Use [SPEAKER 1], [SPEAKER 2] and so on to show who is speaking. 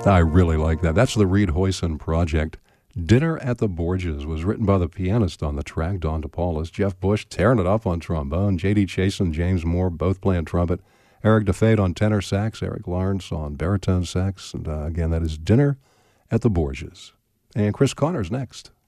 [SPEAKER 1] I really like that. That's the Reed Hoyson Project. Dinner at the Borgias was written by the pianist on the track, Don DePaulis. Jeff Bush tearing it up on trombone. J.D. Chasen, James Moore, both playing trumpet. Eric DeFade on tenor sax. Eric Lawrence on baritone sax. And again, that is Dinner at the Borgias. And Chris Connor's next.